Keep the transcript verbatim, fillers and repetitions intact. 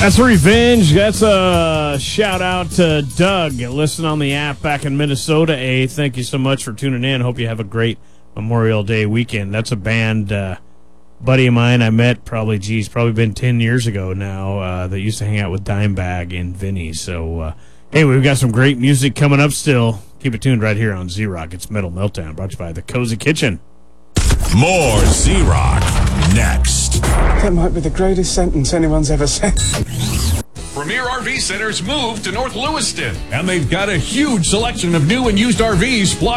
That's Revenge. That's a shout out to Doug. Listen on the app back in Minnesota. A, thank you so much for tuning in. Hope you have a great Memorial Day weekend. That's a band, uh, buddy of mine I met probably, geez, probably been ten years ago now, uh, that used to hang out with Dimebag and Vinny. So, uh, hey, we've got some great music coming up still. Keep it tuned right here on Z-Rock. It's Metal Meltdown, brought to you by The Cozy Kitchen. More Z-Rock next. That might be the greatest sentence anyone's ever said. Premier R V Centers moved to North Lewiston, and they've got a huge selection of new and used R Vs. Plus